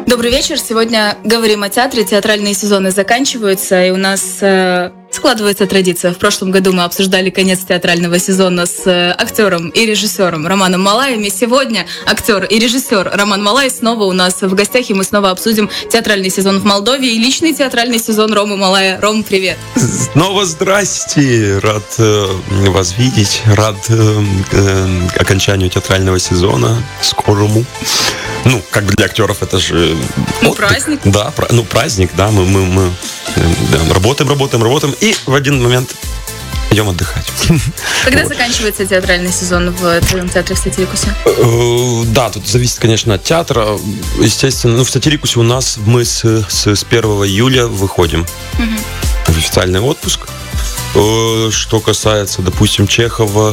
Добрый вечер. Сегодня говорим о театре. Театральные сезоны заканчиваются, и у нас складывается традиция. В прошлом году мы обсуждали конец театрального сезона с актером и режиссером Романом Малаем. И сегодня актер и режиссер Роман Малай снова у нас в гостях, и мы снова обсудим театральный сезон в Молдове и личный театральный сезон Ромы Малая. Ром, привет! Снова здрасте! Рад вас видеть. Рад окончанию театрального сезона скорому. Ну, как бы для актеров это же праздник. Да, праздник, да. Мы работаем, и в один момент идем отдыхать. Когда заканчивается театральный сезон в твоем театре в Сатирикусе? Да, тут зависит, конечно, от театра. Естественно, в Сатирикусе у нас мы с 1 июля выходим в официальный отпуск. Что касается, допустим, Чехова,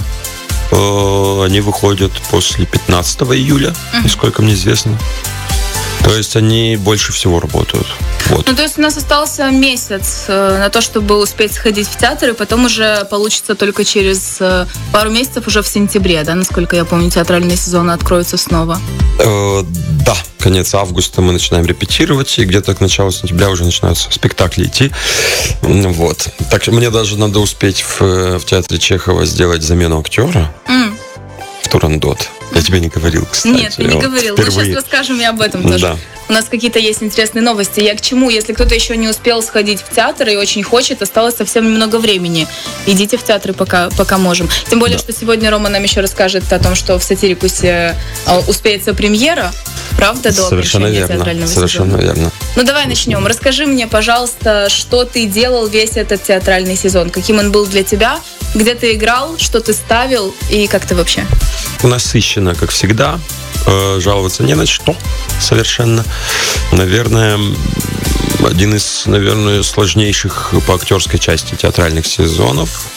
они выходят после 15 июля, насколько мне известно. То есть они больше всего работают. Вот. Ну, то есть у нас остался месяц на то, чтобы успеть сходить в театр, и потом уже получится только через пару месяцев, уже в сентябре, да, насколько я помню, театральные сезоны откроются снова. Да, конец августа мы начинаем репетировать, и где-то к началу сентября уже начинаются спектакли идти. Вот. Так что мне даже надо успеть в театре Чехова сделать замену актера в Турандот. Я тебе не говорил, кстати. Нет, ты не говорил. Мы сейчас расскажем и об этом тоже. Да. У нас какие-то есть интересные новости. Я к чему? Если кто-то еще не успел сходить в театр и очень хочет, осталось совсем немного времени. Идите в театры, пока можем. Тем более, что сегодня Рома нам еще расскажет о том, что в Сатирикусе успеется премьера. Правда, до окончания театрального сезона? Совершенно верно. Ну, давай начнем. Расскажи мне, пожалуйста, что ты делал весь этот театральный сезон? Каким он был для тебя? Где ты играл? Что ты ставил? И как ты вообще? Насыщенно, как всегда. Жаловаться не на что совершенно. Наверное, один из, сложнейших по актерской части театральных сезонов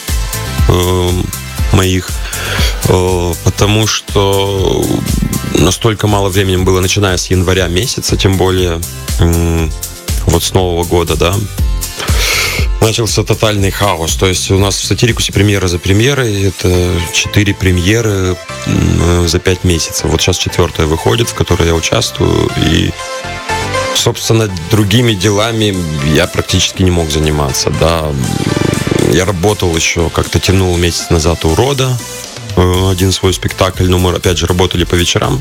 моих, потому что настолько мало времени было, начиная с января месяца, тем более вот с Нового года, да, начался тотальный хаос. То есть у нас в Сатирикусе премьера за премьерой. Это 4 премьеры за 5 месяцев. Вот сейчас 4-я выходит, в которой я участвую. И, собственно, другими делами я практически не мог заниматься. Да. Я работал еще, как-то тянул месяц назад «Урода». Один свой спектакль. Но мы, опять же, работали по вечерам.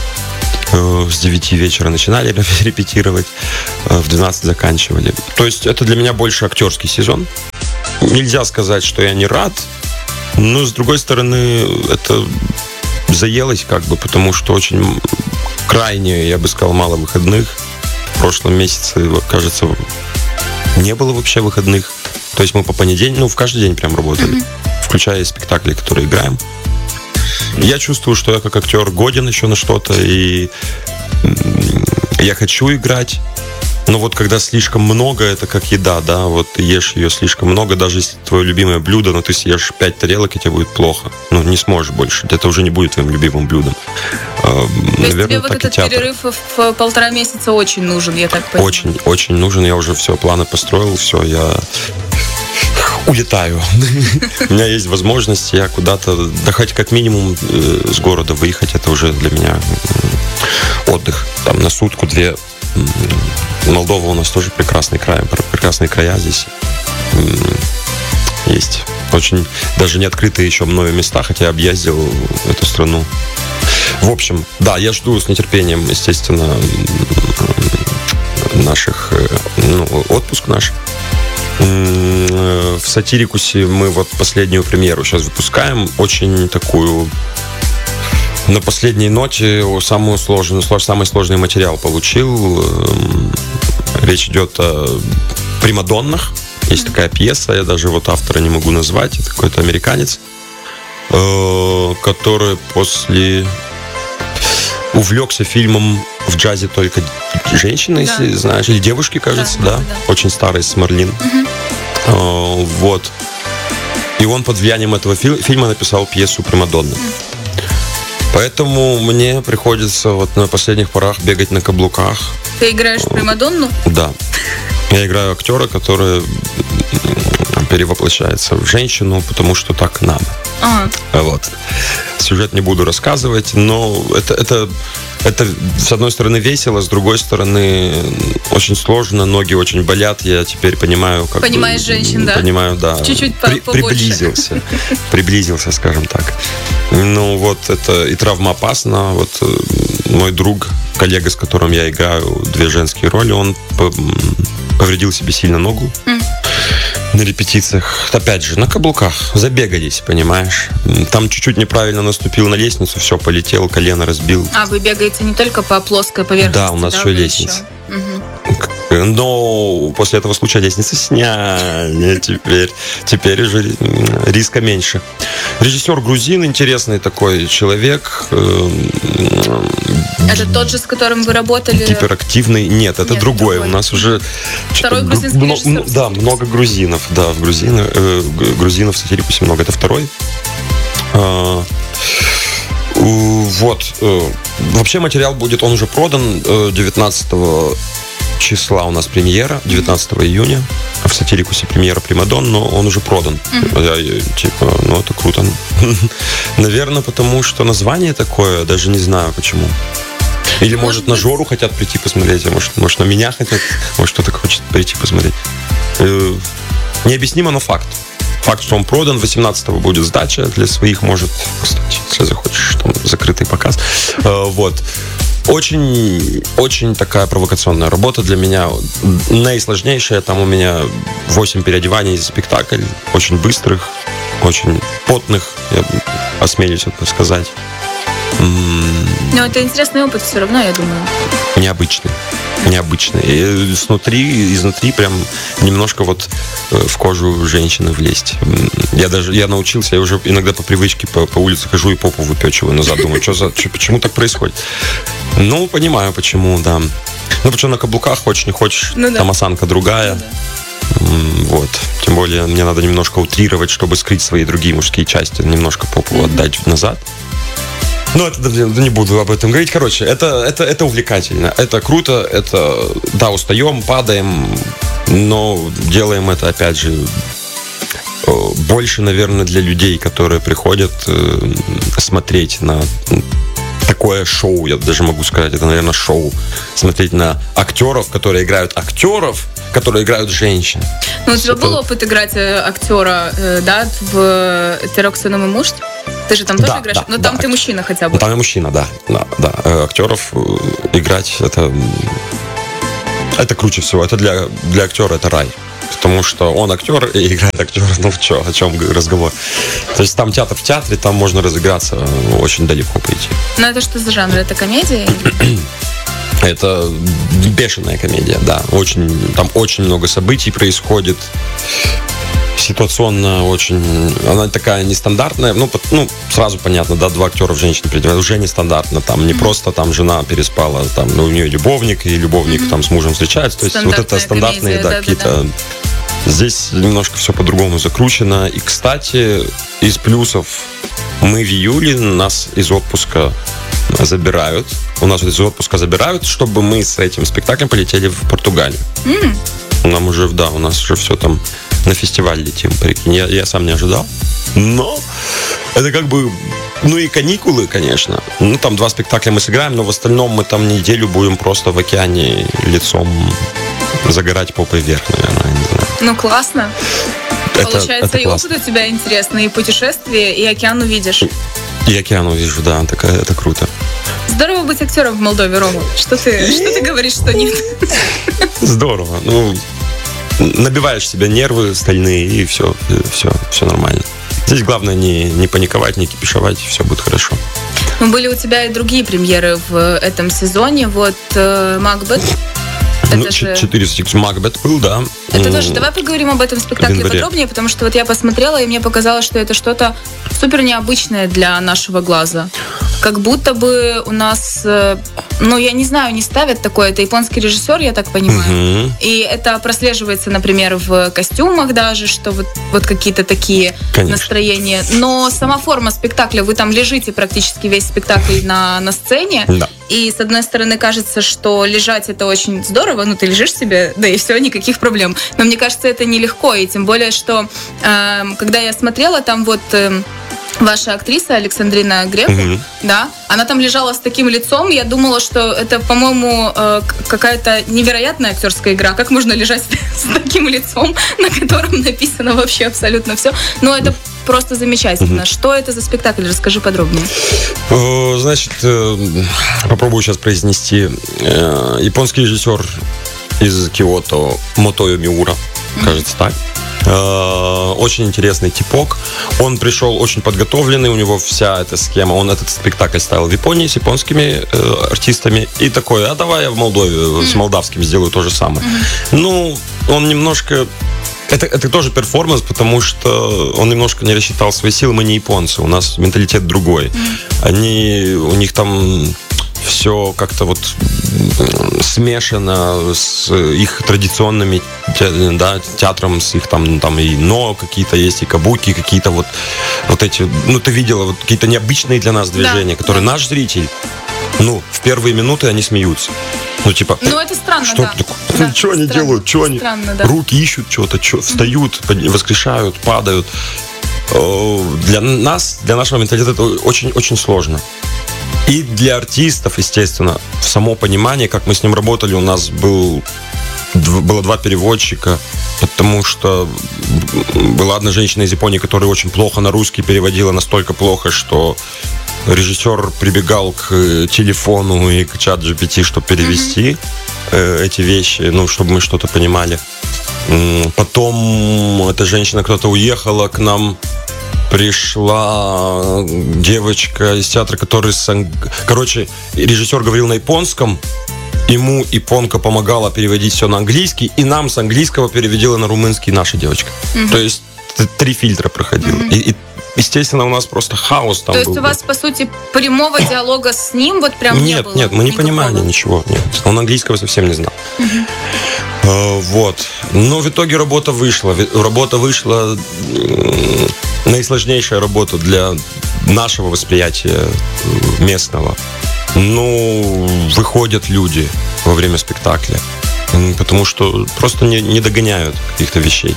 С 9 вечера начинали репетировать, в 12 заканчивали. То есть это для меня больше актерский сезон. Нельзя сказать, что я не рад, но, с другой стороны, это заелось потому что очень крайне, я бы сказал, мало выходных. В прошлом месяце, кажется, не было вообще выходных. То есть мы по понедельникам, в каждый день прям работали, включая спектакли, которые играем. Я чувствую, что я как актер годен еще на что-то, и я хочу играть. Но вот когда слишком много, это как еда, да, вот ты ешь ее слишком много, даже если твое любимое блюдо, но ты съешь 5 тарелок, и тебе будет плохо. Ну, не сможешь больше, это уже не будет твоим любимым блюдом. То есть тебе вот этот перерыв в 1,5 месяца очень нужен, я так понимаю? Очень, очень нужен, я уже все, планы построил, все, я улетаю. У меня есть возможность, я куда-то, да хоть как минимум с города выехать, это уже для меня отдых. Там на сутку-две. Молдова у нас тоже прекрасный край, прекрасные края здесь есть. Очень даже не открытые еще мною места, хотя я объездил эту страну. В общем, да, я жду с нетерпением, естественно, отпуск наш. В Сатирикусе мы вот последнюю премьеру сейчас выпускаем, очень такую на последней ноте, самый сложный материал получил. Речь идет о примадоннах. Есть такая пьеса, я даже вот автора не могу назвать, это какой-то американец, который после увлекся фильмом «В джазе только женщины», если знаешь, или девушки, кажется, да. Очень старый, с Марлин. Вот. И он под влиянием этого фильма написал пьесу «Примадонна». Поэтому мне приходится вот на последних порах бегать на каблуках. Ты играешь примадонну? Да. Я играю актера, который перевоплощается в женщину, потому что так надо. Вот. Сюжет не буду рассказывать, но это с одной стороны весело, с другой стороны очень сложно, ноги очень болят, я теперь понимаю, как понимаешь женщин, да? Понимаю, да. Чуть-чуть побольше. Приблизился, скажем так. Ну вот, это и травмоопасно. Вот мой друг, коллега, с которым я играю две женские роли, он повредил себе сильно ногу. На репетициях, опять же, на каблуках забегались, понимаешь. Там чуть-чуть неправильно наступил на лестницу, все, полетел, колено разбил. А, вы бегаете не только по плоской поверхности? Да, у нас еще лестница. Но после этого случая лестницы сняли. Теперь уже риска меньше. Режиссер грузин, интересный такой человек. Это тот же, с которым вы работали? Гиперактивный. Нет, это другой. У нас уже... Второй грузинский режиссер? Да, много грузинов. Да, грузинов в Сатирикусе много. Это второй. Вот. Вообще материал будет, он уже продан 19 числа у нас премьера, 19 июня. В Сатирикусе премьера Примадон, но он уже продан. Ну это круто. Наверное, потому что название такое, даже не знаю почему. Или, может, на Жору хотят прийти посмотреть, а может, на меня хотят, может, кто-то хочет прийти посмотреть. Необъяснимо, но факт. Факт, что он продан, 18-го будет сдача для своих, может, кстати, если захочешь, там закрытый показ. Вот. Очень, очень такая провокационная работа для меня. Наисложнейшая. Там у меня 8 переодеваний за спектакль. Очень быстрых, очень потных, я осмелюсь это сказать. Но это интересный опыт все равно, я думаю. Необычный. И изнутри прям немножко вот в кожу женщины влезть. Я научился, я уже иногда по привычке по улице хожу и попу выпечиваю назад. Думаю, почему так происходит? Ну, понимаю, почему, да. Ну, потому что на каблуках хочешь, не хочешь, там осанка другая. Вот. Тем более мне надо немножко утрировать, чтобы скрыть свои другие мужские части, немножко попу отдать назад. Ну, это не буду об этом говорить. Короче, это увлекательно. Это круто. Это, да, устаем, падаем, но делаем это, опять же, больше, наверное, для людей, которые приходят смотреть на такое шоу. Я даже могу сказать, это, наверное, шоу. Смотреть на актеров, которые играют женщин. Ну, у тебя был опыт играть актера, да, в «Терок, сын и муж»? Ты же там тоже играешь? Но там ты мужчина хотя бы. Там я мужчина, да. Актеров играть это круче всего. Это для актера это рай. Потому что он актер и играет актера. Ну, о чем разговор? То есть там театр в театре, там можно разыграться очень далеко пойти. Ну, это что за жанр? Это комедия? Это бешеная комедия, да. Там очень много событий происходит. Ситуационно очень... Она такая нестандартная. Ну, сразу понятно, да, два актера в женщину принимают. Уже нестандартно. Там не просто там жена переспала, там, у нее любовник, и любовник там с мужем встречается. То есть вот это стандартные, да, какие-то... Здесь немножко все по-другому закручено. И, кстати, из плюсов мы в июле нас из отпуска забирают. У нас из отпуска забирают, чтобы мы с этим спектаклем полетели в Португалию. Нам уже, да, у нас уже все там на фестиваль летим. Прикинь, я сам не ожидал. Но это как бы... Ну и каникулы, конечно. Ну, там 2 спектакля мы сыграем, но в остальном мы там неделю будем просто в океане лицом загорать попой вверх, наверное, не знаю. Ну, классно. Получается, и опыт у тебя интересный, и путешествие, и океан увидишь. И океан увижу, да, это круто. Здорово быть актером в Молдове, Рома. Что ты говоришь, что нет? Здорово. Ну, набиваешь себе нервы стальные, и все нормально. Здесь главное не паниковать, не кипишевать, все будет хорошо. Ну, были у тебя и другие премьеры в этом сезоне. Вот «Макбет». Это 400 Макбет был, да. Это тоже. Давай поговорим об этом спектакле подробнее, потому что вот я посмотрела, и мне показалось, что это что-то супер необычное для нашего глаза. Как будто бы у нас, ну, я не знаю, не ставят такое. Это японский режиссер, я так понимаю. И это прослеживается, например, в костюмах даже, что вот какие-то такие настроения. Но сама форма спектакля, вы там лежите практически весь спектакль на сцене. Да. И, с одной стороны, кажется, что лежать это очень здорово, ну, ты лежишь себе, да и все, никаких проблем. Но мне кажется, это нелегко, и тем более, что когда я смотрела, там вот ваша актриса Александрина Греку, да, она там лежала с таким лицом, я думала, что это, по-моему, какая-то невероятная актерская игра. Как можно лежать с таким лицом, на котором написано вообще абсолютно все? Но это просто замечательно. Что это за спектакль? Расскажи подробнее. Значит, попробую сейчас произнести. Японский режиссер из Киото Мотою Миура, кажется так. Очень интересный типок. Он пришел очень подготовленный, у него вся эта схема. Он этот спектакль ставил в Японии с японскими артистами. И такой, а давай я в Молдове с молдавским сделаю то же самое. Ну, он немножко... Это тоже перформанс, потому что он немножко не рассчитал свои силы. Мы не японцы, у нас менталитет другой. У них там все как-то вот смешано с их традиционными, да, театром, с их там и но какие-то есть, и кабуки, какие-то вот эти, ну, ты видела, вот какие-то необычные для нас движения, которые наш зритель, ну, в первые минуты они смеются. Ну, типа, ну, это странно, что, да. Что они делают? Что они? Странно, да. Руки ищут что-то, встают, воскрешают, падают. Для нас, для нашего менталитета это очень-очень сложно. И для артистов, естественно, само понимание, как мы с ним работали, у нас было 2 переводчика, потому что была одна женщина из Японии, которая очень плохо на русский переводила, настолько плохо, что режиссер прибегал к телефону и к чат-GPT, чтобы перевести эти вещи, ну, чтобы мы что-то понимали. Потом эта женщина, кто-то уехала к нам, пришла девочка из театра, который... Короче, режиссер говорил на японском, ему японка помогала переводить все на английский, и нам с английского переводила на румынский наша девочка. То есть 3 фильтра проходила. И естественно, у нас просто хаос там был. То есть у вас, по сути, прямого диалога с ним вот прям не было? Нет, мы не понимали ничего. Нет. Он английского совсем не знал. Вот. Но в итоге работа вышла. Работа вышла... Наисложнейшая работа для нашего восприятия местного. Ну, выходят люди во время спектакля, потому что просто не догоняют каких-то вещей.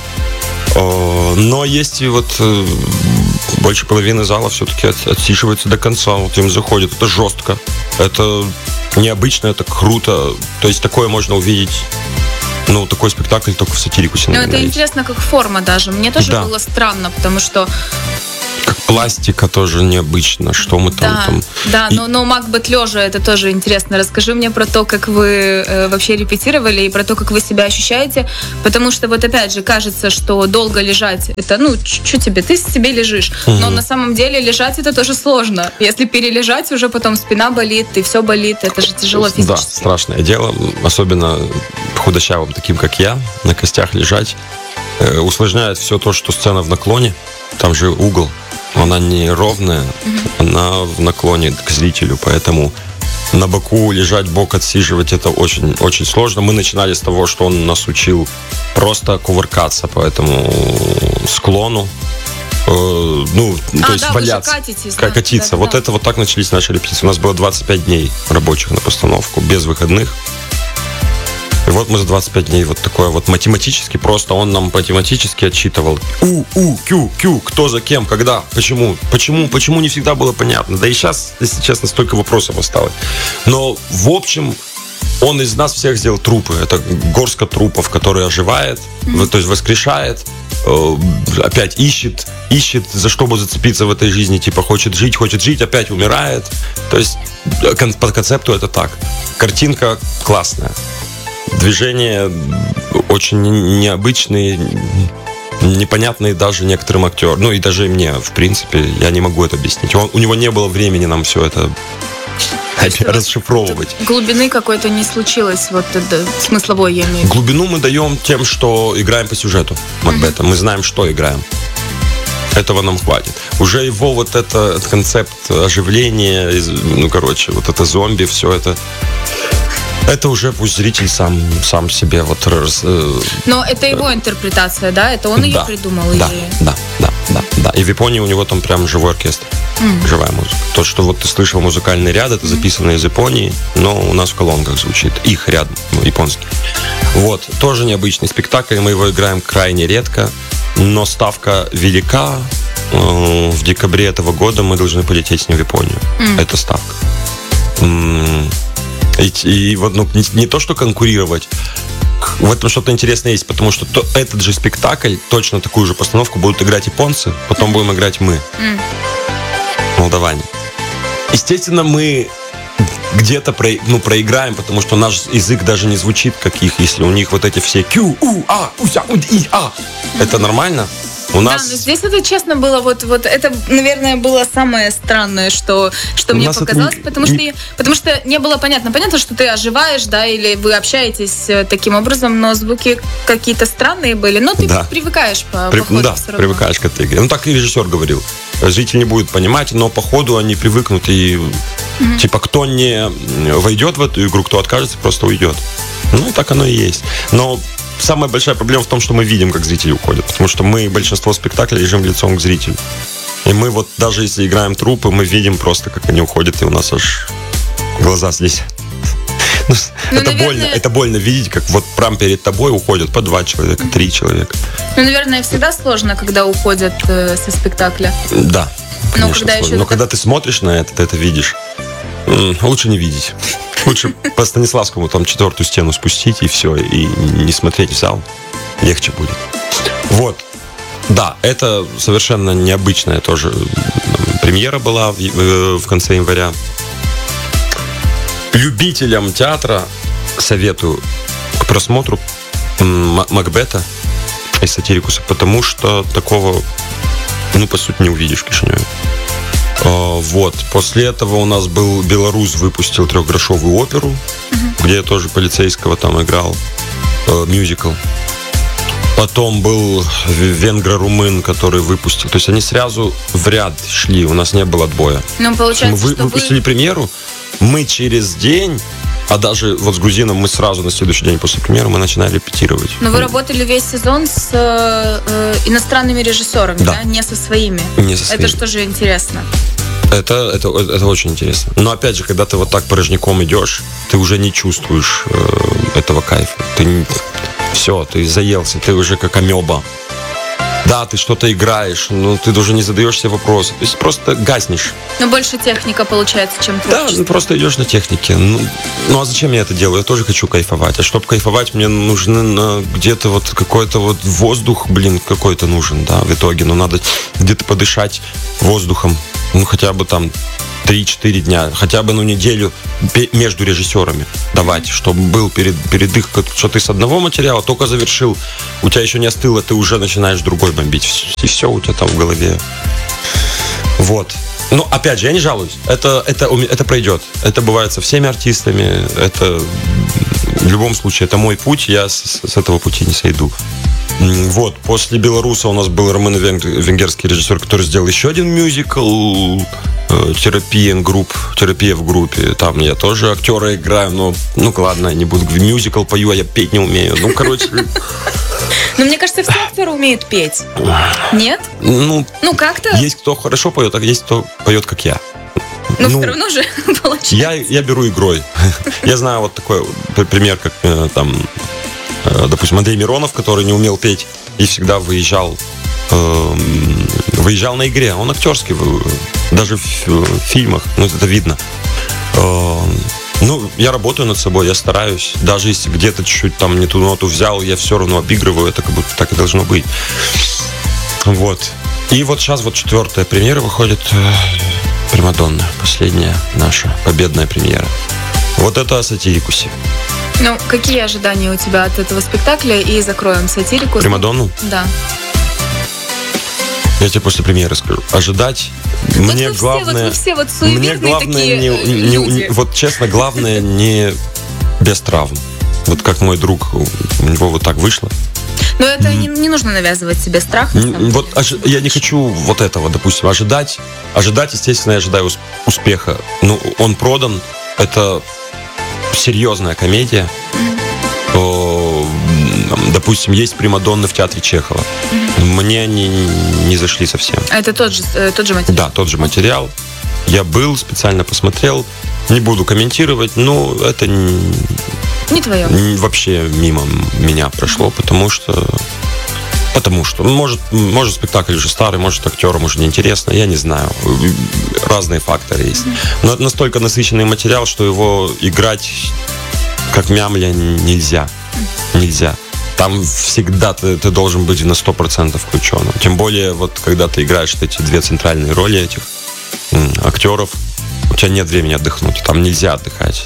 Но есть и вот больше половины зала все-таки отсиживается до конца. Вот им заходит. Это жестко. Это необычно, это круто. То есть такое можно увидеть. Ну, такой спектакль только в Сатирикусе. Но это интересно, как форма даже. Мне тоже было странно, потому что... Как пластика тоже необычно, что мы там... Да, но Макбет лежа, это тоже интересно. Расскажи мне про то, как вы вообще репетировали, и про то, как вы себя ощущаете, потому что вот опять же кажется, что долго лежать, это, ну, что тебе, ты себе лежишь, но на самом деле лежать это тоже сложно. Если перележать, уже потом спина болит, и все болит, это же тяжело физически. Да, страшное дело, особенно худощавым, таким как я, на костях лежать, усложняет все то, что сцена в наклоне, там же угол. Она не ровная, она в наклоне к зрителю, поэтому на боку лежать, бок отсиживать, это очень, очень сложно. Мы начинали с того, что он нас учил просто кувыркаться по этому склону, то есть валяться, катиться. Да. Вот это вот так начались наши репетиции. У нас было 25 дней рабочих на постановку, без выходных. И вот мы за 25 дней вот такое вот математически, просто он нам математически отчитывал. Кю, кто за кем, когда, почему не всегда было понятно. Да и сейчас, если честно, столько вопросов осталось. Но, в общем, он из нас всех сделал трупы. Это горстка трупов, которые оживает, то есть воскрешает, опять ищет, за что бы зацепиться в этой жизни, типа хочет жить, опять умирает. То есть по концепту это так. Картинка классная. Движения очень необычные, непонятные даже некоторым актерам. Ну и даже мне, в принципе, я не могу это объяснить. У него не было времени нам все это расшифровывать. Глубины какой-то не случилось, вот это смысловой, я имею в виду. Глубину мы даем тем, что играем по сюжету Макбета. Мы знаем, что играем. Этого нам хватит. Уже его вот этот концепт оживления, вот это зомби, все это... Это уже пусть зритель сам себе вот... Но это его интерпретация, да? Это он ее придумал? Да. И в Японии у него там прям живой оркестр. Живая музыка. То, что вот ты слышал музыкальный ряд, это записано из Японии, но у нас в колонках звучит. Их ряд японский. Вот. Тоже необычный спектакль, мы его играем крайне редко, но ставка велика. В декабре этого года мы должны полететь с ним в Японию. Это ставка. И вот, ну, не то, что конкурировать, в этом что-то интересное есть, потому что этот же спектакль, точно такую же постановку будут играть японцы, потом будем играть мы, молдаване. Естественно, мы где-то проиграем, потому что наш язык даже не звучит как их, если у них вот эти все Q, У, А, Уся, У, И, А. Это нормально? У нас... Да, но здесь это, честно, было вот это, наверное, было самое странное, что мне показалось, потому что не было понятно. Понятно, что ты оживаешь, да, или вы общаетесь таким образом, но звуки какие-то странные были. Но ты привыкаешь по ходу да, все равно. Привыкаешь к этой игре. Ну, так и режиссер говорил. Зритель не будет понимать, но по ходу они привыкнут. И типа, кто не войдет в эту игру, кто откажется, просто уйдет. Ну, так оно и есть. Но самая большая проблема в том, что мы видим, как зрители уходят. Потому что мы большинство спектаклей лежим лицом к зрителю. И мы вот даже если играем труппы, мы видим просто, как они уходят, и у нас аж глаза слезят. Это больно видеть, как вот прям перед тобой уходят по 2 человека, 3 человека. Ну, наверное, всегда сложно, когда уходят со спектакля. Да, конечно, сложно. Но когда ты смотришь на это, ты это видишь. Лучше не видеть. Лучше по Станиславскому там 4-ю стену спустить и все, и не смотреть в зал. Легче будет. Вот. Да, это совершенно необычная тоже премьера была в конце января. Любителям театра советую к просмотру Макбета и Сатирикуса, потому что такого, ну, по сути, не увидишь в Кишиневе. Вот. После этого у нас был Беларусь, выпустил 3-грошовую оперу, где я тоже полицейского там играл, мюзикл. Потом был венгро-румын, который выпустил. То есть они сразу в ряд шли, у нас не было отбоя. Ну, получается, мы выпустили премьеру, мы через день, а даже вот с грузином мы сразу на следующий день после премьеры мы начинали репетировать. Но вы работали весь сезон с иностранными режиссерами, да? Не со своими? Не со своими. Это что же интересно? Это очень интересно. Но опять же, когда ты вот так порожняком идешь, ты уже не чувствуешь этого кайфа. Все, ты заелся, ты уже как амеба. Да, ты что-то играешь, но ты даже не задаешь себе вопросы. То есть просто гаснешь. Но больше техника получается, чем творчество. Да, ну просто идешь на технике. Ну а зачем я это делаю? Я тоже хочу кайфовать. А чтобы кайфовать, мне нужен где-то вот какой-то вот воздух, какой-то нужен, да, в итоге. Но надо где-то подышать воздухом. Ну хотя бы там 3-4 дня, хотя бы неделю между режиссерами давать, чтобы был перед их, что ты с одного материала только завершил, у тебя еще не остыло, ты уже начинаешь другой бомбить. И все у тебя там в голове. Вот. Но опять же, я не жалуюсь. Это пройдет. Это бывает со всеми артистами. Это в любом случае, это мой путь, я с этого пути не сойду. Вот, после Беларуса у нас был румыно-венгерский режиссер, который сделал еще один мюзикл «Терапия в группе». Там я тоже актера играю, но, ладно, не буду, в мюзикл пою, а я петь не умею. Ну, мне кажется, все актеры умеют петь. Нет? Ну, как-то... Есть кто хорошо поет, а есть кто поет, как я. Но все равно же получается. Я беру игрой. Я знаю вот такой пример, как там... Допустим, Андрей Миронов, который не умел петь и всегда выезжал на игре. Он актерский, даже в фильмах, это видно. Я работаю над собой, я стараюсь. Даже если где-то чуть-чуть там не ту ноту взял, я все равно обыгрываю, это как будто так и должно быть. Вот. И вот сейчас 4-я премьера выходит, «Примадонна», последняя наша победная премьера. Вот это о Сатирикусе. Ну, какие ожидания у тебя от этого спектакля? И закроем «Сатирикус». «Примадонну»? Да. Я тебе после премьеры скажу. Ожидать мне главное... Вы все суеверные такие люди. Вот честно, главное не без травм. Вот как мой друг, у него вот так вышло. Но это не нужно навязывать себе страх. Вот я не хочу вот этого, допустим, ожидать. Естественно, я ожидаю успеха. Он продан. Это серьезная комедия. допустим, есть примадонны в театре Чехова. Мне они не зашли совсем. А это тот же материал? Да, тот же материал. Я был, специально посмотрел. Не буду комментировать, но это не твое. Вообще мимо меня прошло, потому что может спектакль уже старый, может актерам уже неинтересно, я не знаю. Разные факторы есть. Но настолько насыщенный материал, что его играть как мямля нельзя. Там всегда ты должен быть на 100% включенным. Тем более, вот когда ты играешь эти две центральные роли этих актеров, у тебя нет времени отдохнуть. Там нельзя отдыхать.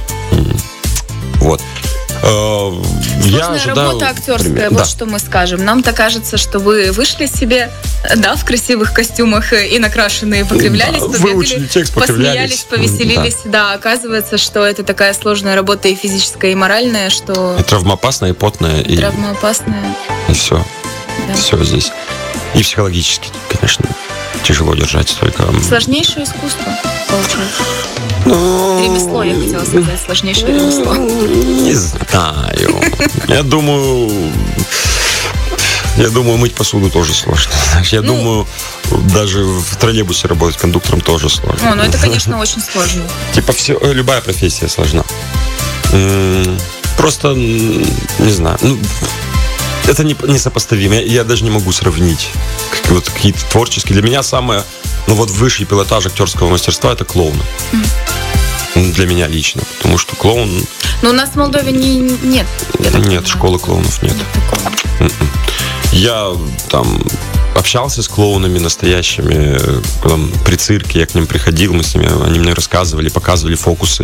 Вот. Сложная работа актерская, вот да. Что мы скажем. Нам-то кажется, что вы вышли себе, да, в красивых костюмах и накрашенные, покривлялись, да, выучили текст, посмеялись, повеселились. Да, оказывается, что это такая сложная работа и физическая, и моральная, что... И травмоопасная, и потная. И травмоопасная. И все. Да. Все здесь. И психологически, конечно, тяжело держать столько... Сложнейшее искусство, получается. Ремесло, я хотела сказать, сложнейшее ремесло. Не знаю. Я думаю, мыть посуду тоже сложно. Я думаю, даже в троллейбусе работать кондуктором тоже сложно. Ну это, конечно, очень сложно. Типа любая профессия сложна. Просто, не знаю, это несопоставимо. Я даже не могу сравнить. Вот какие-то творческие. Для меня самое, высший пилотаж актерского мастерства — это клоуны. Для меня лично, потому что клоун... Но у нас в Молдове нет. Нет, школы клоунов нет. Я там общался с клоунами настоящими, при цирке, я к ним приходил, мы с ними, они мне рассказывали, показывали фокусы.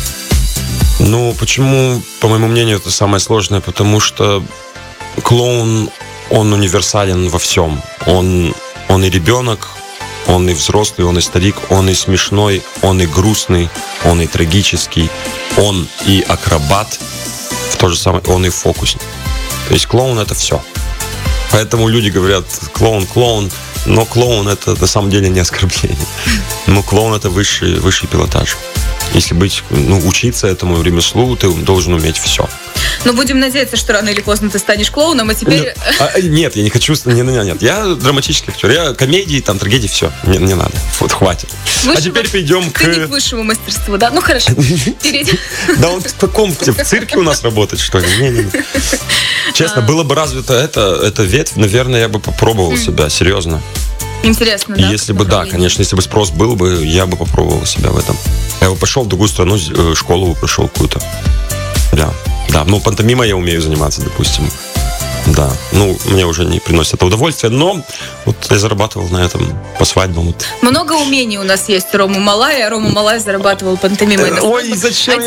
Почему, по моему мнению, это самое сложное? Потому что клоун, он универсален во всем. Он и ребенок, он и взрослый, он и старик, он и смешной, он и грустный, он и трагический, он и акробат, в то же самое, он и фокусник. То есть клоун — это все. Поэтому люди говорят: клоун, но клоун — это на самом деле не оскорбление. Но клоун — это высший пилотаж. Если учиться этому ремеслу, ты должен уметь все. Но будем надеяться, что рано или поздно ты станешь клоуном, а теперь... Нет, я не хочу... Нет. Я драматический актер. Я комедии, трагедии, все. Не надо. Вот, хватит. А теперь перейдем к... Ты не к высшему мастерству, да? Ну, хорошо. Да он в каком? В цирке у нас работать, что ли? Не. Честно, было бы развито эта ветвь, наверное, я бы попробовал себя, серьезно. Интересно, да? Если бы, да, конечно, если бы спрос был бы, я бы попробовал себя в этом. Я бы пошел в другую страну, школу прошел какую-то. Да. Пантомимой я умею заниматься, допустим. Да, мне уже не приносит это удовольствие, но я зарабатывал на этом по свадьбам. Много умений у нас есть у Ромы Малая, а Рома Малай зарабатывал пантомимой. Ой, зачем?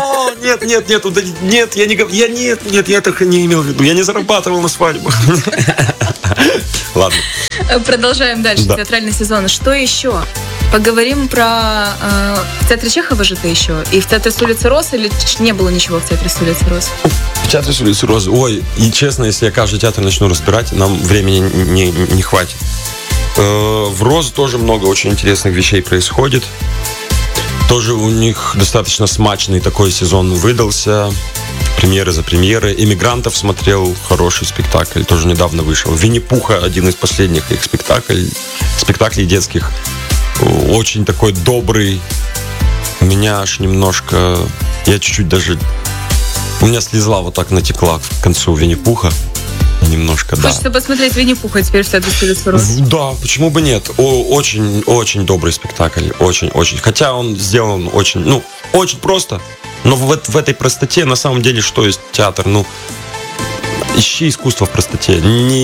Нет, я так не имел в виду. Я не зарабатывал на свадьбах. Ладно. Продолжаем дальше. Да. Театральный сезон. Что еще? Поговорим про... в театре Чехова же ты еще? И в театре с улицы Рос, или не было ничего в театре с улицы Рос? В театре с улицы Рос. Ой, и честно, если я каждый театр начну разбирать, нам времени не хватит. В Рос тоже много очень интересных вещей происходит. Тоже у них достаточно смачный такой сезон выдался. Премьеры за премьеры. «Эмигрантов» смотрел, хороший спектакль, тоже недавно вышел. «Винни-Пуха» — один из последних их спектаклей детских. Очень такой добрый. У меня аж немножко... Я чуть-чуть даже... У меня слезла вот так натекла к концу «Винни-Пуха». Немножко, да. Хочется посмотреть «Винни-Пуха» теперь в театре с улицы Рос. Да, почему бы нет? Очень добрый спектакль. Очень. Хотя он сделан очень просто. Но в этой простоте, на самом деле, что есть театр? Ищи искусство в простоте.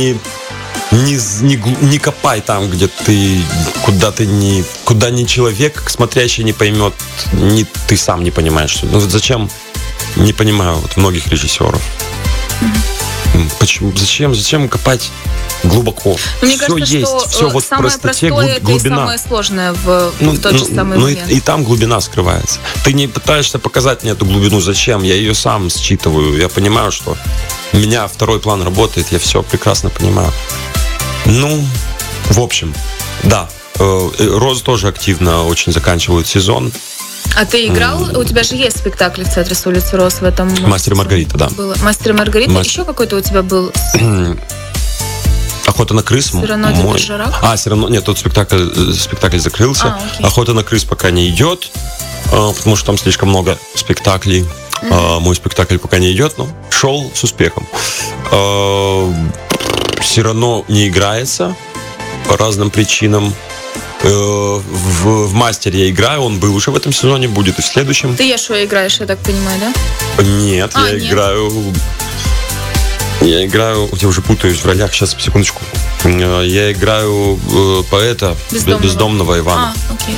Не копай там, где куда ни человек, смотрящий, не поймет, ни ты сам не понимаешь. Зачем? Не понимаю многих режиссеров. Почему? Зачем копать глубоко? Мне все кажется, есть, что все в простоте, глубина. глубина. Это самое сложное в тот же самый момент. И там глубина скрывается. Ты не пытаешься показать мне эту глубину. Зачем? Я ее сам считываю. Я понимаю, что у меня второй план работает. Я все прекрасно понимаю. В общем, да. Розы тоже активно очень заканчивают сезон. А ты играл? У тебя же есть спектакль в Театре с улицы Рос в этом... «Мастер и Маргарита», да. Было. «Мастер и Маргарита». Еще какой-то у тебя был? «Охота на крыс». «Сирано де Бержерак». «Сирано». Нет, тот спектакль закрылся. «Охота на крыс» пока не идет, потому что там слишком много спектаклей. Мой спектакль пока не идет, но шел с успехом. «Сирано» не играется по разным причинам. В «Мастере» я играю, он был уже в этом сезоне, будет и в следующем. Ты Ешуа играешь, я так понимаю, да? Нет, я играю, я уже путаюсь в ролях, сейчас, секундочку. Я играю поэта бездомного Ивана. Окей.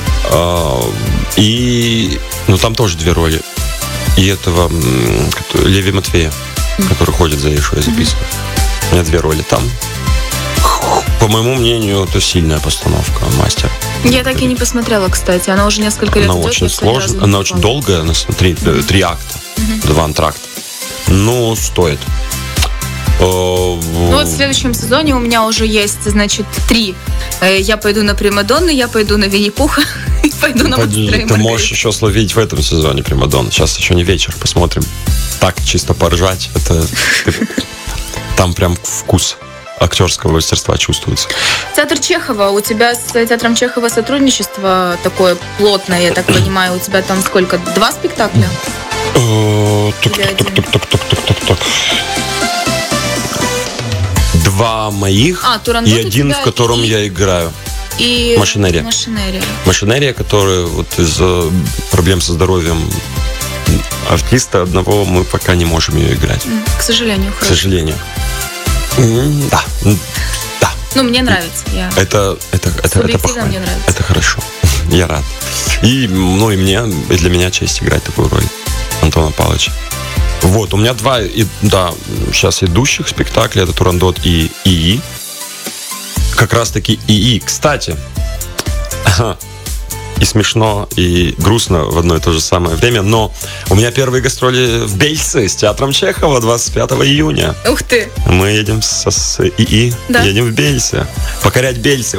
И там тоже 2 роли. И этого Леви Матвея, который ходит за Ешуа, записывает. У меня 2 роли там. По моему мнению, это сильная постановка «Мастер». Я так и не посмотрела, кстати. Она уже несколько лет она идет. Очень сложная, она очень долгая, она 3 акта, 2 антракта. Стоит. В следующем сезоне у меня уже есть, значит, 3. Я пойду на «Примадонну», я пойду на «Винни-Пуха» и пойду на «Мастера и Маргариту». Ты можешь еще словить в этом сезоне «Примадонну». Сейчас еще не вечер, посмотрим. Так, чисто поржать. Там прям вкус актерского мастерства чувствуется. Театр Чехова. У тебя с Театром Чехова сотрудничество такое плотное, я так понимаю. У тебя там сколько? 2 спектакля? Так. 2 моих и 1, в котором я играю. И «Машинерия». «Машинерия», которая из-за проблем со здоровьем артиста одного мы пока не можем ее играть. К сожалению. К сожалению. Да. Мне нравится. Это субъективно мне нравится. Это хорошо. Я рад. И для меня честь играть такую роль Антона Павловича. У меня 2 сейчас идущих спектакля. Это «Турандот» и «ИИ». Как раз таки «ИИ». Кстати, и смешно, и грустно в одно и то же самое время, но у меня первые гастроли в Бельце с Театром Чехова 25 июня. Ух ты! Мы едем с ИИ, едем в Бельце. Покорять Бельце.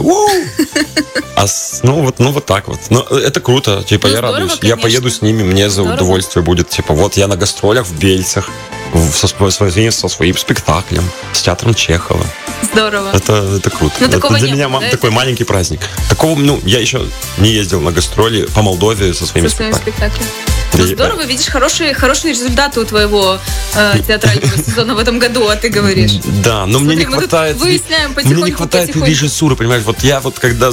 Вот так вот. Но это круто, я радуюсь. Конечно. Я поеду с ними, мне за удовольствие будет. Я на гастролях в Бельцах со своим спектаклем, с Театром Чехова. Здорово. Это круто. Это для меня такой маленький праздник. Такого, я еще не ездил на гастроли по Молдове со своими спектаклями. Здорово, видишь, хорошие результаты у твоего театрального сезона в этом году, а ты говоришь. Да, но мне не хватает... Выясняем потихоньку. Мне не хватает режиссуры, понимаешь? Когда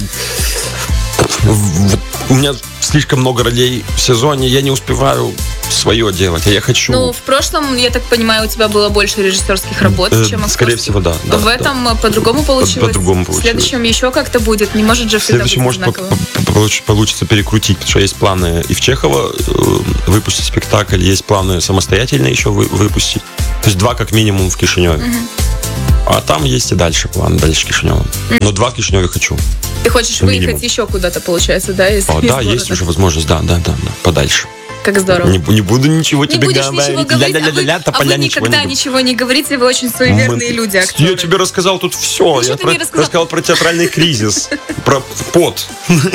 у меня слишком много ролей в сезоне, я не успеваю свое делать, а я хочу... В прошлом, я так понимаю, у тебя было больше режиссерских работ, чем актерских. Скорее всего, да. В этом по-другому получилось? По-другому получилось. В следующем еще как-то будет? Не может же всегда быть одинаково? В следующем получится перекрутить, потому что есть планы и в Чехова выпустить спектакль, есть планы самостоятельно еще выпустить. То есть 2 как минимум в Кишиневе. А там есть и дальше план, дальше Кишинева. Но 2 в Кишиневе хочу. Ты хочешь выехать еще куда-то, получается, да? Из есть уже возможность, да, подальше. Как здорово. Не буду ничего тебе говорить. Вы никогда ничего не говорите, вы очень суеверные люди, актеры. Я тебе рассказал тут все. Я рассказал про театральный кризис, про пот.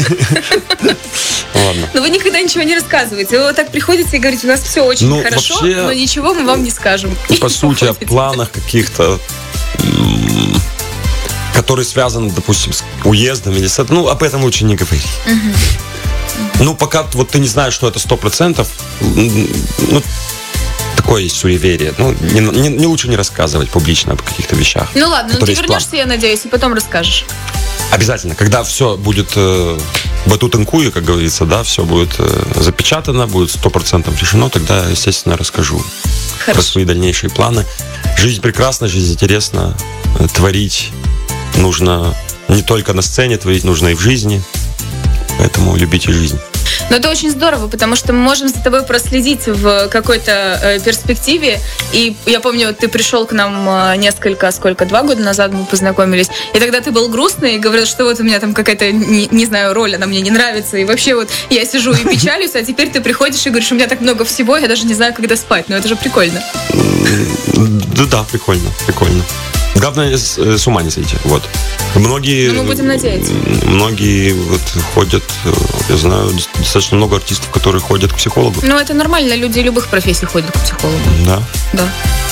Ладно. Но вы никогда ничего не рассказываете. Вы вот так приходите и говорите, у нас все очень хорошо, но ничего мы вам не скажем. По сути, о планах каких-то, которые связаны, допустим, с уездом или с... об этом лучше не говорить. Пока ты не знаешь, что это 100%, такое есть суеверие. Не лучше не рассказывать публично об каких-то вещах. Ладно, ты вернешься, я надеюсь, и потом расскажешь. Обязательно. Когда все будет батутенкуя, как говорится, все будет запечатано, будет 100% решено, тогда, естественно, расскажу про свои дальнейшие планы. Жизнь прекрасна, жизнь интересна. Творить нужно не только на сцене, творить нужно и в жизни. Поэтому любите жизнь. Но это очень здорово, потому что мы можем за тобой проследить в какой-то перспективе. И я помню, ты пришел к нам 2 года назад мы познакомились. И тогда ты был грустный и говорил, что у меня там какая-то, не знаю, роль, она мне не нравится. И вообще я сижу и печалюсь, а теперь ты приходишь и говоришь, у меня так много всего, я даже не знаю, когда спать. Но это же прикольно. Да, прикольно. Главное, с ума не сойти. Вот. Многие... Ну, мы будем надеяться. Многие вот ходят, я знаю, достаточно много артистов, которые ходят к психологу. Ну, это нормально, люди любых профессий ходят к психологу. Да? Да.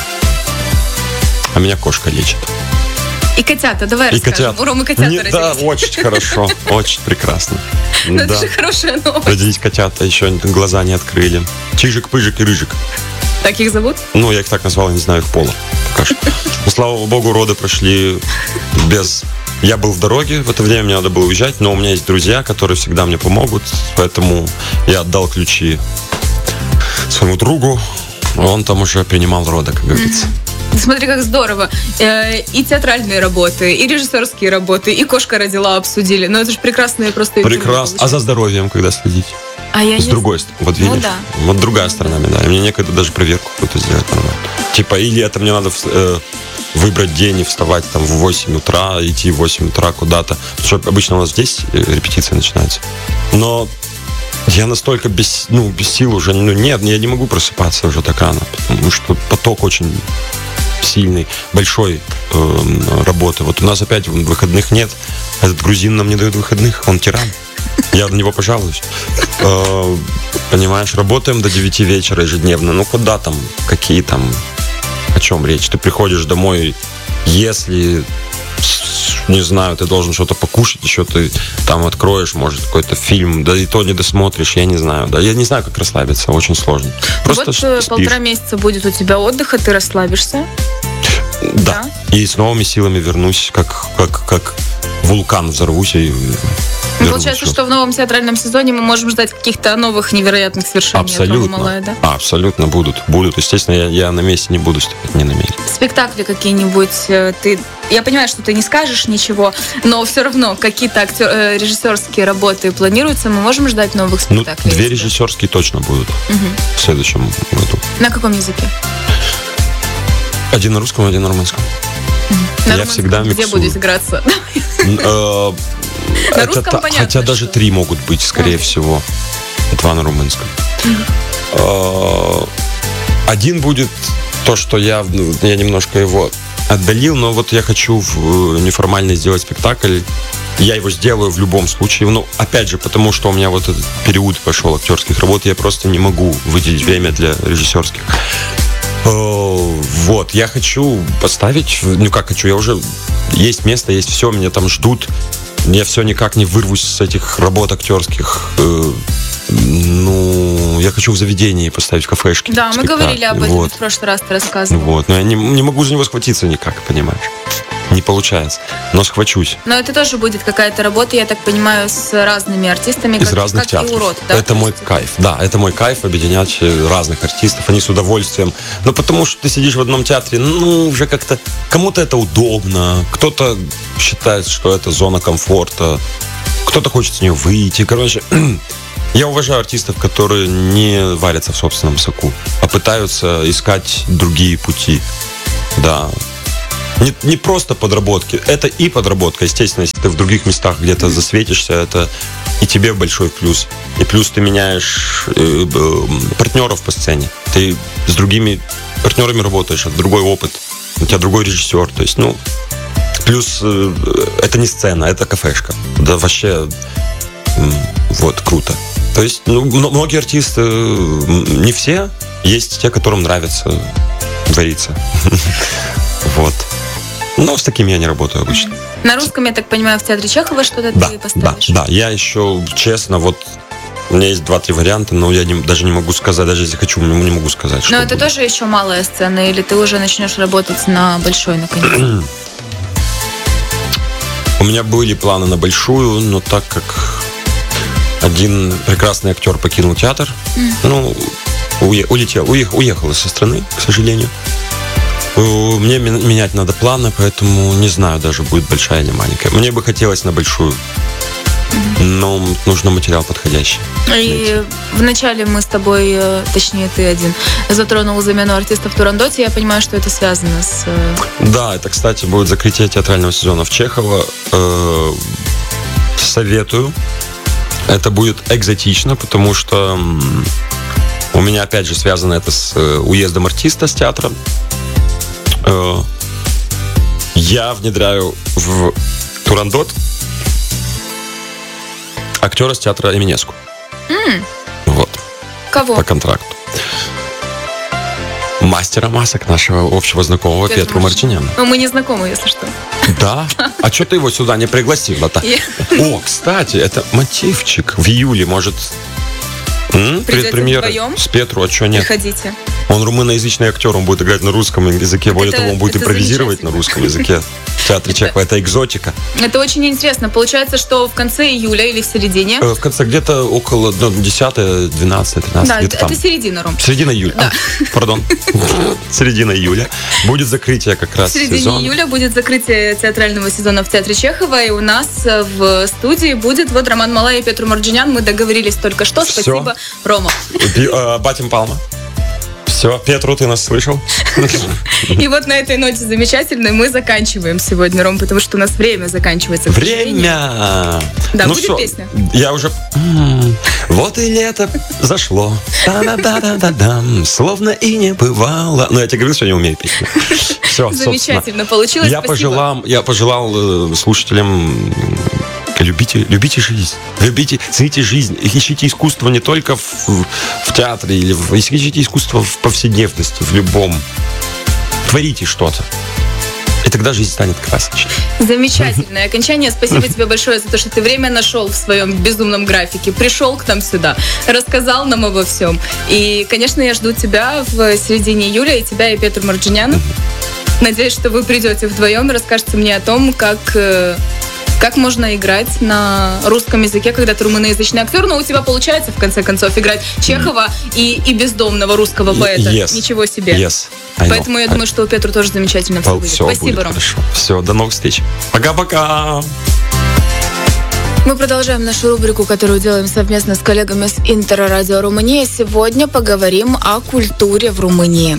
А меня кошка лечит. И котята, давай И расскажем. котята. У Ромы котята родились. Да, очень хорошо, очень прекрасно. Ну, это Да. же хорошая новость. Родились котята, еще глаза не открыли. Чижик, пыжик и рыжик. Так их зовут? Ну, я их так назвал, я не знаю их пола пока что. Но, слава богу, роды прошли без... Я был в дороге, в это время мне надо было уезжать, но у меня есть друзья, которые всегда мне помогут, поэтому я отдал ключи своему другу, он там уже принимал роды, как говорится. Смотри, как здорово. И театральные работы, и режиссерские работы, и кошка родила, обсудили. Ну, это же прекрасные просто... Прекрасно. А за здоровьем когда следить? А я С не... другой стороны. Вот Ну видишь? да. Вот другая сторона медали. Мне некогда даже проверку какую-то сделать нормально. Типа, или это мне надо выбрать день и вставать там в 8 утра, идти в 8 утра куда-то. Потому что обычно у нас здесь репетиция начинается. Но я настолько без сил уже, нет, я не могу просыпаться уже так рано, потому что поток очень сильный, большой работы. Вот у нас опять выходных нет. Этот грузин нам не дает выходных, он тиран. Я на него пожалуюсь. Понимаешь, работаем до 9 вечера ежедневно. Ну, куда там, какие там, о чем речь? Ты приходишь домой, если, не знаю, ты должен что-то покушать, еще ты там откроешь, может, какой-то фильм, да и то не досмотришь, я не знаю. Да, я не знаю, как расслабиться, очень сложно. Просто Вот спишь. 1,5 месяца будет у тебя отдыха, ты расслабишься. Да. И с новыми силами вернусь, как вулкан взорвусь и вернусь. Получается, что в новом театральном сезоне мы можем ждать каких-то новых невероятных свершений от Ромы Абсолютно. Малая, да? Абсолютно будут. Естественно, я на месте не буду стоять, не на месте. Спектакли какие-нибудь ты... Я понимаю, что ты не скажешь ничего, но все равно какие-то режиссерские работы планируются, мы можем ждать новых Ну, спектаклей? 2 режиссерские точно будут в следующем году. На каком языке? Один на русском, один на румынском. На Я румынском всегда где миксую. будет играться? Это русском понятно, хотя даже что. 3 могут быть, скорее всего. 2 на румынском. Один будет то, что я немножко его отдалил, но вот я хочу неформально сделать спектакль. Я его сделаю в любом случае. Ну, опять же, потому что у меня вот этот период пошел актерских работ, я просто не могу выделить время для режиссерских. Вот, я хочу поставить, я уже, есть место, есть все, меня там ждут, я все никак не вырвусь с этих работ актерских. Я хочу в заведении поставить в кафешке. Да, мы спектакль. говорили об этом Вот. в прошлый раз, ты рассказывал. Вот, но я не могу за него схватиться никак, понимаешь? Не получается, но схвачусь. Но это тоже будет какая-то работа, я так понимаю, с разными артистами, Из разных как театров. и урод. Да? Это мой кайф. Да, это мой кайф объединять разных артистов. Они с удовольствием. Но потому что ты сидишь в одном театре, уже как-то кому-то это удобно, кто-то считает, что это зона комфорта, кто-то хочет с нее выйти. Короче, я уважаю артистов, которые не варятся в собственном соку, а пытаются искать другие пути. Да. Не просто подработки, это и подработка, естественно, если ты в других местах где-то засветишься, это и тебе большой плюс. И плюс ты меняешь партнеров по сцене, ты с другими партнерами работаешь, это другой опыт, у тебя другой режиссер, то есть, плюс это не сцена, это кафешка, да, вообще, вот, круто. То есть, многие артисты, не все, есть те, которым нравится вариться, вот. Но с такими я не работаю обычно. На русском, я так понимаю, в театре Чехова что-то ты поставишь? Да. Я еще, честно, вот у меня есть 2-3 варианта, но я даже не могу сказать, даже если хочу, не могу сказать, что Но это тоже еще малая сцена, или ты уже начнешь работать на большой, наконец? У меня были планы на большую, но так как один прекрасный актер покинул театр, уехал из страны, к сожалению. Мне менять надо планы, поэтому не знаю, даже будет большая или маленькая. Мне бы хотелось на большую, но нужно материал подходящий. И вначале мы с тобой, точнее ты один, затронул замену артиста в Турандоте. Я понимаю, что это связано с... Да, это, кстати, будет закрытие театрального сезона в Чехово. Советую. Это будет экзотично, потому что у меня, опять же, связано это с уездом артиста с театра. Я внедряю в Турандот актера с театра Эминеску. Вот. Кого? По контракту. Мастера масок нашего общего знакомого Петру Марджиняна. Ну, мы не знакомы, если что. Да? А что ты его сюда не пригласила-то? О, кстати, это мотивчик. В июле, может, предпремьера с Петру, а что нет? Приходите. Он румыноязычный актер, он будет играть на русском языке. Более того, он будет импровизировать на русском языке. В театре Чехова. Это экзотика. Это очень интересно. Получается, что в конце июля или в середине? В конце где-то около 10, 12, 13. Да, где-то это там. середина, Ром. Середина июля. Да. Пардон. Середина июля. Будет закрытие как раз В середине сезона. июля будет закрытие театрального сезона в театре Чехова. И у нас в студии будет вот Роман Малай и Петр Марджинян. Мы договорились только что. Всё. Спасибо, Рома. Батим Палма. Все, Петру, ты нас слышал? И вот на этой ноте замечательной мы заканчиваем сегодня, Ром, потому что у нас время заканчивается. Время! Да, Ну будет всё, песня. Я уже... Вот и лето зашло. Та-да-да-да-да-дам. Словно и не бывало. Ну, я тебе говорил, что я не умею петь. Все, Замечательно получилось. Спасибо. Я пожелал слушателям... Любите жизнь. Цените жизнь. Ищите искусство не только в театре, ищите искусство в повседневности, в любом. Творите что-то. И тогда жизнь станет красочной. Замечательное окончание. Спасибо тебе большое за то, что ты время нашел в своем безумном графике. Пришел к нам сюда, рассказал нам обо всем. И, конечно, я жду тебя в середине июля, и тебя, и Петр Марджинян. Надеюсь, что вы придете вдвоем и расскажете мне о том, как можно играть на русском языке, когда ты румыноязычный актер, но у тебя получается, в конце концов, играть Чехова и бездомного русского поэта. Ничего себе. Поэтому я думаю, что у Петра тоже замечательно все будет. Спасибо, Ром. Все, до новых встреч. Пока-пока. Мы продолжаем нашу рубрику, которую делаем совместно с коллегами с Интеррадио Румыния. Сегодня поговорим о культуре в Румынии.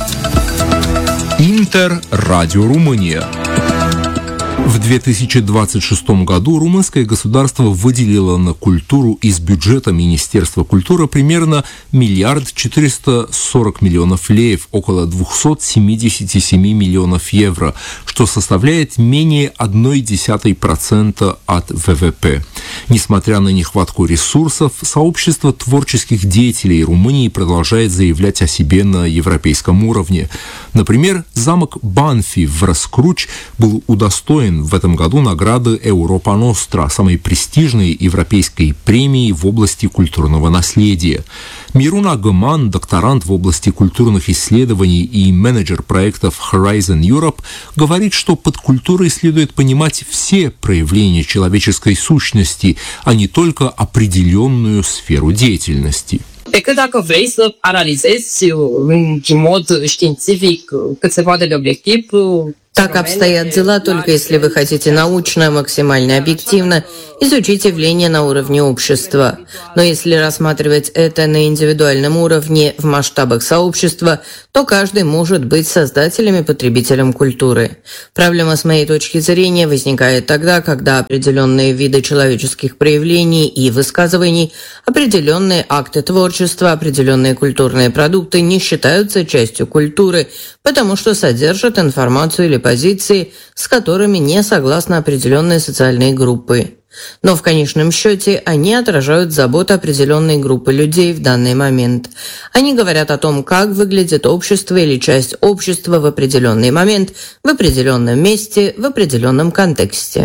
Интеррадио Румыния. В 2026 году румынское государство выделило на культуру из бюджета Министерства культуры примерно 1 440 миллионов леев, около 277 миллионов евро, что составляет менее 0,1% от ВВП. Несмотря на нехватку ресурсов, сообщество творческих деятелей Румынии продолжает заявлять о себе на европейском уровне. Например, замок Банфи в Раскруч был удостоен в этом году награды Europa Nostra, самой престижной европейской премии в области культурного наследия. Мирун Агаман, докторант в области культурных исследований и менеджер проектов Horizon Europe, говорит, что под культурой следует понимать все проявления человеческой сущности, а не только определенную сферу деятельности. Decât dacă vrei să analizezi în mod științific cât se poate de obiectiv. Так обстоят дела, только если вы хотите научно, максимально объективно изучить явление на уровне общества. Но если рассматривать это на индивидуальном уровне в масштабах сообщества, то каждый может быть создателем и потребителем культуры. Проблема, с моей точки зрения, возникает тогда, когда определенные виды человеческих проявлений и высказываний, определенные акты творчества, определенные культурные продукты не считаются частью культуры, потому что содержат информацию или позиции, с которыми не согласны определенные социальные группы. Но в конечном счете они отражают заботу определенной группы людей в данный момент. Они говорят о том, как выглядит общество или часть общества в определенный момент, в определенном месте, в определенном контексте.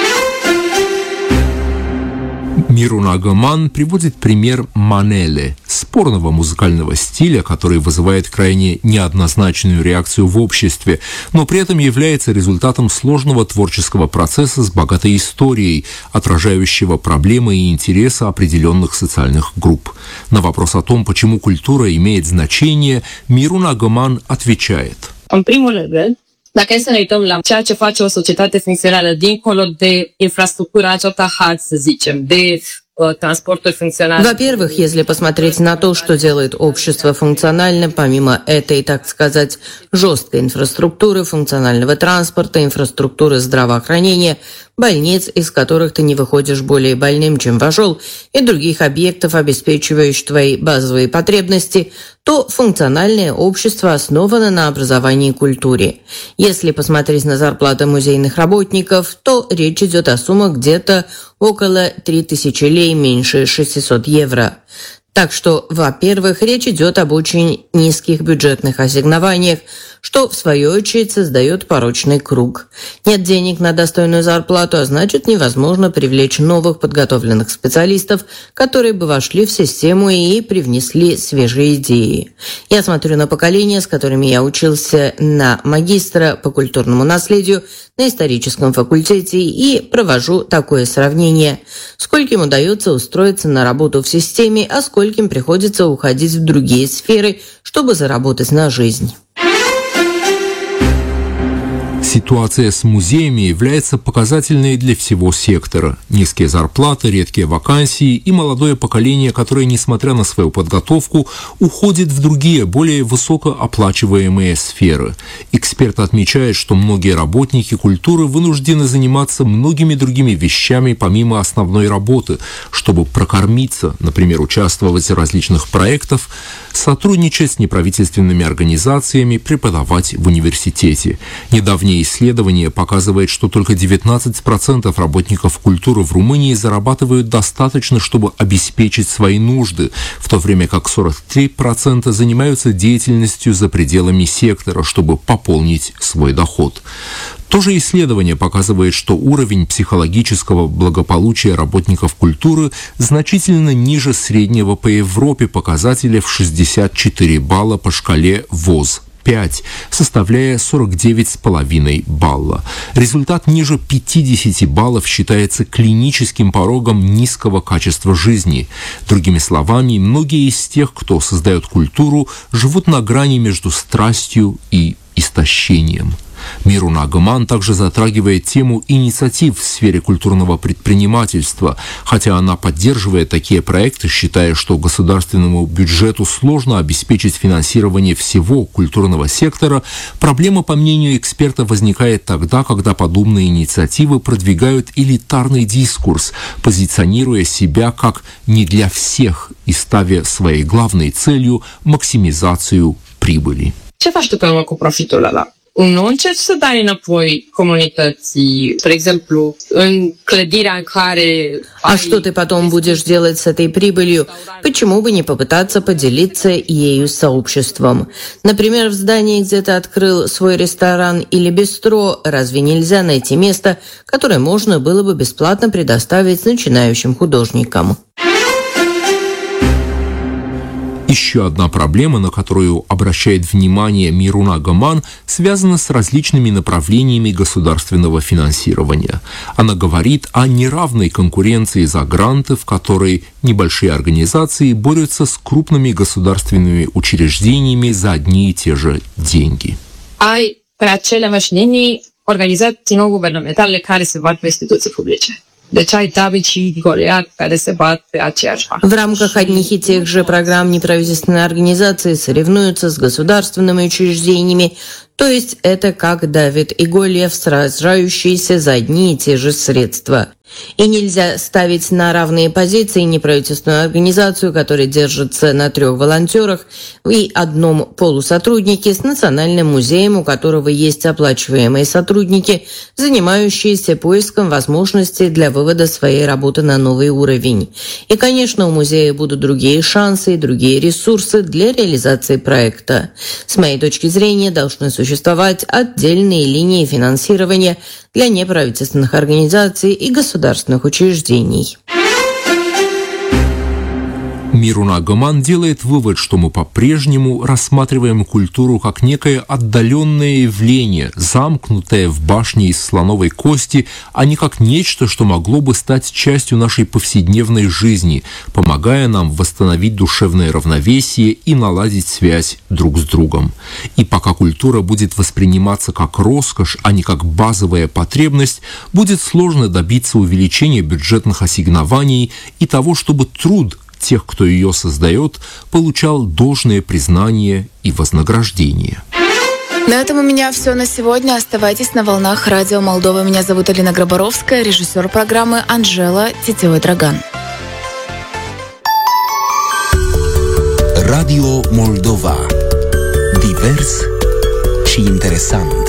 Мирун Агаман приводит пример манеле, спорного музыкального стиля, который вызывает крайне неоднозначную реакцию в обществе, но при этом является результатом сложного творческого процесса с богатой историей, отражающего проблемы и интересы определенных социальных групп. На вопрос о том, почему культура имеет значение, Мирун Агаман отвечает. În primul rând, dacă e să ne uităm la ceea ce face o societate funcțională dincolo de infrastructura Jotahad, să zicem, de транспорту функциональным. Во-первых, если посмотреть на то, что делает общество функциональным, помимо этой, так сказать, жесткой инфраструктуры, функционального транспорта, инфраструктуры здравоохранения, больниц, из которых ты не выходишь более больным, чем вошел, и других объектов, обеспечивающих твои базовые потребности, то функциональное общество основано на образовании и культуре. Если посмотреть на зарплаты музейных работников, то речь идет о суммах где-то около 3000 лей, меньше 600 евро. Так что, во-первых, речь идет об очень низких бюджетных ассигнованиях, что, в свою очередь, создает порочный круг. Нет денег на достойную зарплату, а значит, невозможно привлечь новых подготовленных специалистов, которые бы вошли в систему и привнесли свежие идеи. Я смотрю на поколения, с которыми я учился на магистра по культурному наследию на историческом факультете, и провожу такое сравнение. Скольким удается устроиться на работу в системе, а скольким приходится уходить в другие сферы, чтобы заработать на жизнь. Ситуация с музеями является показательной для всего сектора. Низкие зарплаты, редкие вакансии и молодое поколение, которое, несмотря на свою подготовку, уходит в другие, более высокооплачиваемые сферы. Эксперт отмечает, что многие работники культуры вынуждены заниматься многими другими вещами помимо основной работы, чтобы прокормиться, например, участвовать в различных проектах, сотрудничать с неправительственными организациями, преподавать в университете. Недавнее исследование показывает, что только 19% работников культуры в Румынии зарабатывают достаточно, чтобы обеспечить свои нужды, в то время как 43% занимаются деятельностью за пределами сектора, чтобы пополнить свой доход. То же исследование показывает, что уровень психологического благополучия работников культуры значительно ниже среднего по Европе показателя в 64 балла по шкале ВОЗ. 5, составляя 49,5 балла. Результат ниже 50 баллов считается клиническим порогом низкого качества жизни. Другими словами, многие из тех, кто создает культуру, живут на грани между страстью и истощением. Мирун Агаман также затрагивает тему инициатив в сфере культурного предпринимательства, хотя она поддерживает такие проекты, считая, что государственному бюджету сложно обеспечить финансирование всего культурного сектора. Проблема, по мнению эксперта, возникает тогда, когда подобные инициативы продвигают элитарный дискурс, позиционируя себя как не для всех и ставя своей главной целью максимизацию прибыли. Ce faci tu pe urmă cu profitul ăla? Nu încerci să dai înapoi comunității, spre exemplu, în clădirea în care... А что ты потом будешь делать с этой прибылью? Почему бы не попытаться поделиться ею с сообществом? Например, в здании, где ты открыл свой ресторан или бистро, разве нельзя найти место, которое можно было бы бесплатно предоставить начинающим художникам? Еще одна проблема, на которую обращает внимание Мирун Агаман, связана с различными направлениями государственного финансирования. Она говорит о неравной конкуренции за гранты, в которой небольшие организации борются с крупными государственными учреждениями за одни и те же деньги. Ai pe aceleași linii organizații non-guvernamentale care se bat pe instituții publice. Deci ai David și Goliat care se bat pe aceeași parte. В рамках одних и тех же программ неправительственные организации соревнуются с государственными учреждениями, то есть это как Давид и Голиаф, сражающиеся за одни и те же средства. И нельзя ставить на равные позиции неправительственную организацию, которая держится на 3 волонтерах и одном полусотруднике, с Национальным музеем, у которого есть оплачиваемые сотрудники, занимающиеся поиском возможностей для вывода своей работы на новый уровень. И, конечно, у музея будут другие шансы и другие ресурсы для реализации проекта. С моей точки зрения, должны существовать отдельные линии финансирования для неправительственных организаций и государственных учреждений. Мирун Агаман делает вывод, что мы по-прежнему рассматриваем культуру как некое отдаленное явление, замкнутое в башне из слоновой кости, а не как нечто, что могло бы стать частью нашей повседневной жизни, помогая нам восстановить душевное равновесие и наладить связь друг с другом. И пока культура будет восприниматься как роскошь, а не как базовая потребность, будет сложно добиться увеличения бюджетных ассигнований и того, чтобы труд тех, кто ее создает, получал должное признание и вознаграждение. На этом у меня все на сегодня. Оставайтесь на волнах Радио Молдова. Меня зовут Алина Грабаровская, режиссер программы Анжела Тетевой-Драган. Radio Moldova. Divers și interesant.